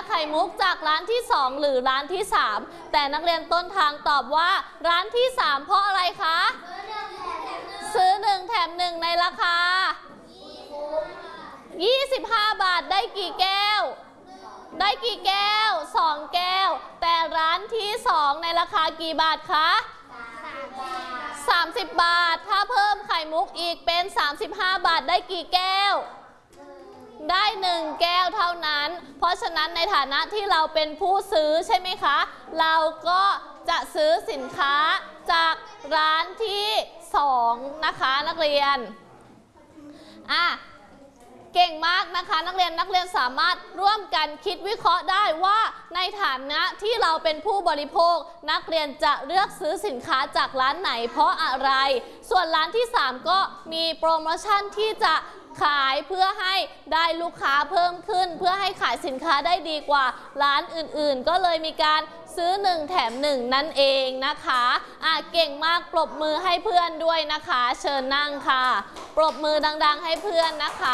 ไข่มุกจากร้านที่2หรือร้านที่3แต่นักเรียนต้นทางตอบว่าร้านที่3เพราะอะไรคะซื้อ1แถม1ในราคา25 บาทได้กี่แก้วได้กี่แก้ว2แก้วแต่ร้านที่2ในราคากี่บาทคะ30 บาทถ้าเพิ่มไข่มุกอีกเป็น35 บาทได้กี่แก้วได้1แก้วเท่านั้นเพราะฉะนั้นในฐานะที่เราเป็นผู้ซื้อใช่ไหมคะเราก็จะซื้อสินค้าจากร้านที่2นะคะนักเรียนเก่งมากนะคะนักเรียนสามารถร่วมกันคิดวิเคราะห์ได้ว่าในฐานะที่เราเป็นผู้บริโภคนักเรียนจะเลือกซื้อสินค้าจากร้านไหนเพราะอะไรส่วนร้านที่3ก็มีโปรโมชั่นที่จะขายเพื่อให้ได้ลูกค้าเพิ่มขึ้นเพื่อให้ขายสินค้าได้ดีกว่าร้านอื่นๆก็เลยมีการซื้อ1แถม1นั่นเองนะคะเก่งมากปรบมือให้เพื่อนด้วยนะคะเชิญนั่งค่ะปรบมือดังๆให้เพื่อนนะคะ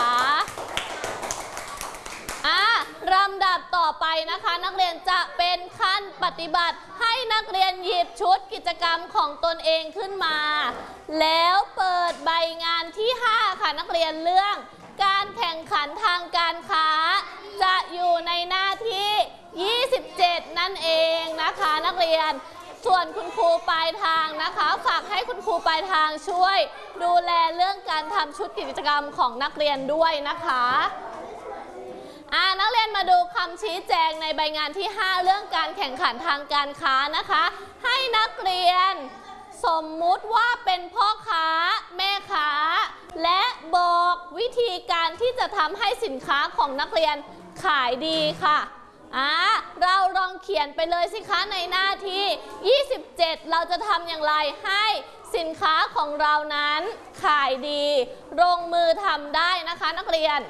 ลำดับต่อไปนะคะนักเรียนจะเป็นขั้นปฏิบัติให้นักเรียนหยิบชุดกิจกรรมของตนเองขึ้นมาแล้วเปิดใบงานที่5ค่ะนักเรียนเรื่องการแข่งขันทางการค้าจะอยู่ในหน้าที่27นั่นเองนะคะนักเรียนส่วนคุณครูปลายทางนะคะฝากให้คุณครูปลายทางช่วยดูแลเรื่องการทำชุดกิจกรรมของนักเรียนด้วยนะคะนักเรียนมาดูคำชี้แจงในใบงานที่5เรื่องการแข่งขันทางการค้านะคะให้นักเรียนสมมุติว่าเป็นพ่อค้าแม่ค้าและบอกวิธีการที่จะทำให้สินค้าของนักเรียนขายดีค่ะเราลองเขียนไปเลยสิคะในหน้าที่27เราจะทำอย่างไรให้สินค้าของเรานั้นขายดีลงมือทำได้นะคะนักเรียน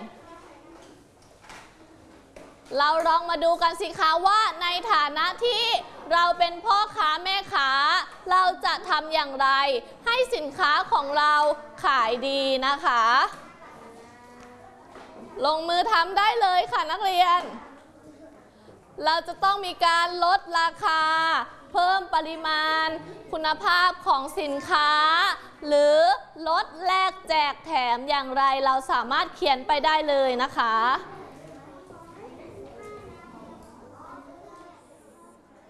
เราลองมาดูกันสิคะว่าในฐานะที่เราเป็นพ่อค้าแม่ค้าเราจะทำอย่างไรให้สินค้าของเราขายดีนะคะลงมือทำได้เลยค่ะนักเรียนเราจะต้องมีการลดราคาเพิ่มปริมาณคุณภาพของสินค้าหรือลดแลกแจกแถมอย่างไรเราสามารถเขียนไปได้เลยนะคะ